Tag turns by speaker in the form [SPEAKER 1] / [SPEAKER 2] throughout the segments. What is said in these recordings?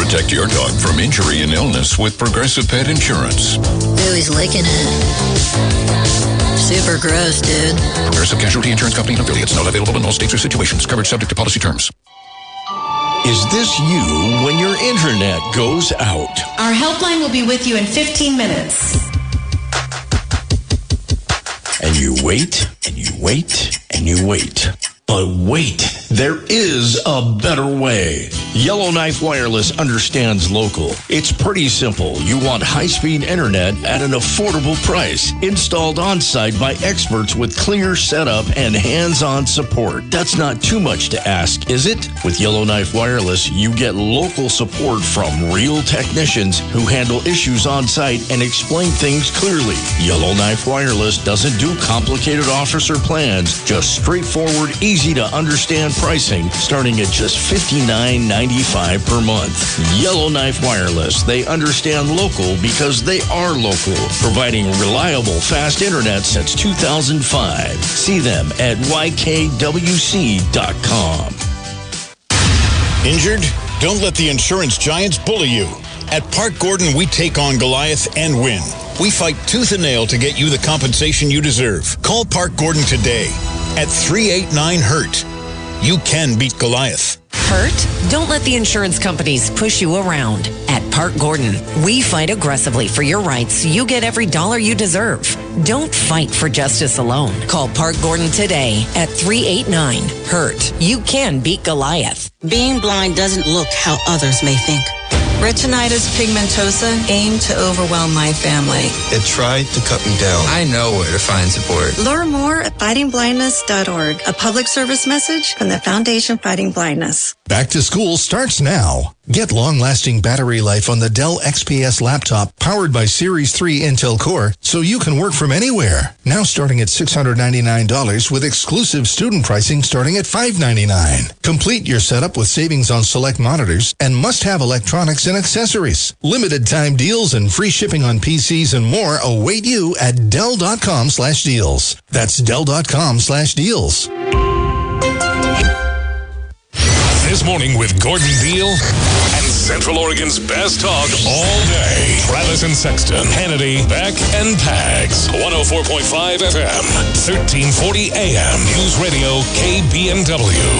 [SPEAKER 1] Protect your dog from injury and illness with Progressive Pet Insurance.
[SPEAKER 2] Ooh, he's licking it. Super gross, dude.
[SPEAKER 1] Progressive Casualty Insurance Company and affiliates. Not available in all states or situations. Coverage subject to policy terms.
[SPEAKER 3] Is this you when your internet goes out?
[SPEAKER 4] Our helpline will be with you in 15 minutes.
[SPEAKER 3] And you wait, and you wait, and you wait. But wait, there is a better way. Yellowknife Wireless understands local. It's pretty simple. You want high-speed internet at an affordable price, installed on-site by experts with clear setup and hands-on support. That's not too much to ask, is it? With Yellowknife Wireless, you get local support from real technicians who handle issues on-site and explain things clearly. Yellowknife Wireless doesn't do complicated offers or plans, just straightforward, easy-to-understand pricing starting at just $59.95 per month. Yellowknife Wireless. They understand local because they are local, providing reliable, fast internet since 2005. See them at ykwc.com.
[SPEAKER 5] Injured? Don't let the insurance giants bully you. At Park Gordon, we take on Goliath and win. We fight tooth and nail to get you the compensation you deserve. Call Park Gordon today at 389-HURT. You can beat Goliath.
[SPEAKER 6] Hurt? Don't let the insurance companies push you around. At Park Gordon, we fight aggressively for your rights so you get every dollar you deserve. Don't fight for justice alone. Call Park Gordon today at 389-HURT. You can beat Goliath.
[SPEAKER 7] Being blind doesn't look how others may think. Retinitis pigmentosa aimed to overwhelm my family.
[SPEAKER 8] It tried to cut me down. I know where to find support.
[SPEAKER 9] Learn more at fightingblindness.org. A public service message from the Foundation Fighting Blindness.
[SPEAKER 10] Back to school starts now. Get long-lasting battery life on the Dell XPS laptop powered by Series 3 Intel Core so you can work from anywhere. Now starting at $699 with exclusive student pricing starting at $599. Complete your setup with savings on select monitors and must-have electronics and accessories. Limited time deals and free shipping on PCs and more await you at Dell.com/deals. That's Dell.com/deals.
[SPEAKER 11] This morning with Gordon Beal and Central Oregon's best talk all day. Travis and Sexton, Hannity, Beck, and Pags. 104.5 FM, 1340 AM. News Radio KBNW.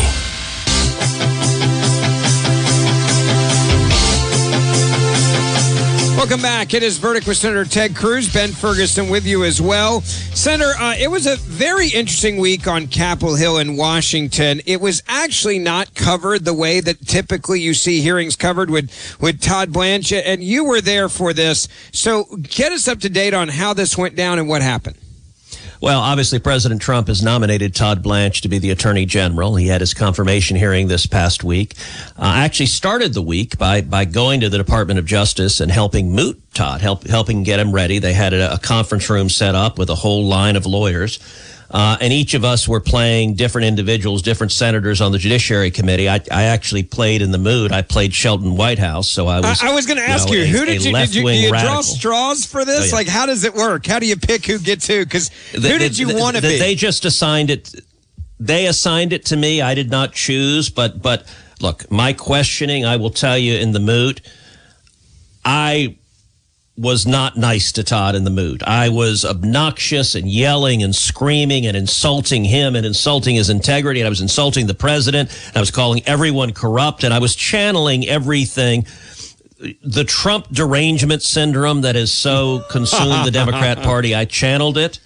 [SPEAKER 12] Welcome back. It is Verdict with Senator Ted Cruz. Ben Ferguson with you as well. Senator, it was a very interesting week on Capitol Hill in Washington. It was actually not covered the way that typically you see hearings covered with Todd Blanche, and you were there for this. So get us up to date on how this went down and what happened.
[SPEAKER 13] Well, obviously, President Trump has nominated Todd Blanche to be the Attorney General. He had his confirmation hearing this past week. I actually started the week by going to the Department of Justice and helping moot Todd, helping get him ready. They had a conference room set up with a whole line of lawyers. And each of us were playing different individuals, different senators on the Judiciary Committee. I actually played in the mood. I played Shelton Whitehouse, so I was going to
[SPEAKER 12] ask you, who did you draw straws for this?
[SPEAKER 13] Oh, yeah.
[SPEAKER 12] Like, how does it work? How do you pick who gets who? Because who did you want to be?
[SPEAKER 13] They just assigned it. They assigned it to me. I did not choose. But look, my questioning, I will tell you in the mood, I was not nice to Todd in the mood. I was obnoxious and yelling and screaming and insulting him and insulting his integrity, and I was insulting the president, and I was calling everyone corrupt, and I was channeling everything. The Trump derangement syndrome that has so consumed the Democrat Party, I channeled it.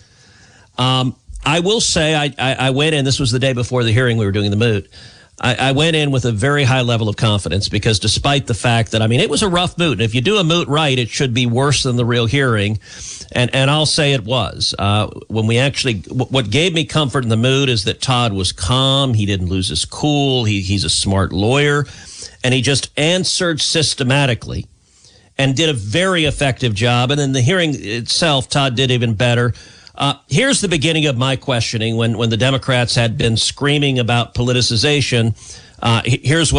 [SPEAKER 13] I will say I went in, this was the day before the hearing we were doing the moot. I went in with a very high level of confidence because despite the fact that, it was a rough moot. And if you do a moot right, it should be worse than the real hearing. And I'll say it was. When we actually, what gave me comfort in the moot is that Todd was calm. He didn't lose his cool. He's a smart lawyer. And he just answered systematically and did a very effective job. And in the hearing itself, Todd did even better. Here's the beginning of my questioning when the Democrats had been screaming about politicization. Here's what